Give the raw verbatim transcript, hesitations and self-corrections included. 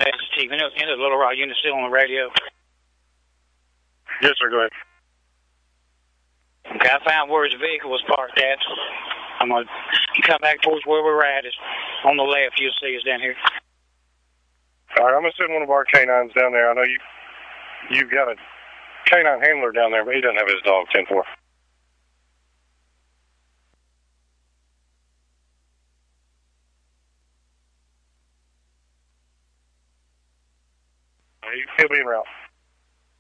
This is Steve. Into, into Little Rock unit still on the radio. Yes, sir. Go ahead. Okay, I found where his vehicle was parked at. I'm going to come back towards where we're at. It's on the left. You'll see us down here. All right, I'm going to send one of our canines down there. I know you, you've got a canine handler down there, but he doesn't have his dog, ten four. He'll be en route.